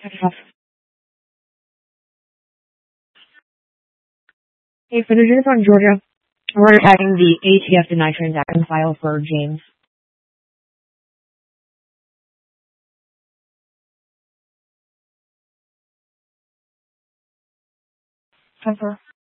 Hey, for the Jennifer in Georgia, we're having the ATF denied transaction file for James. Transfer.